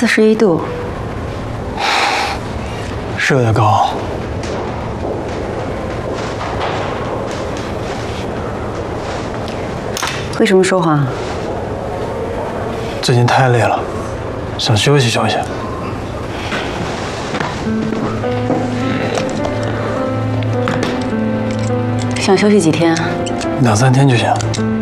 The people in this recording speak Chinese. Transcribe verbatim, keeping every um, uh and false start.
四十一度， 是有点高。 为什么说谎？ 最近太累了，想休息休息。 想休息几天？ 两三天就行。